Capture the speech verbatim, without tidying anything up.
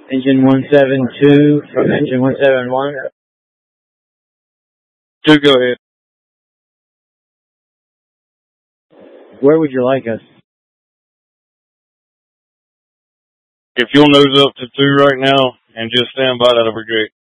Engine one seven two from engine one seven one. Two, go ahead. Where would you like us? If you'll nose up to two right now and just stand by, that'll be great.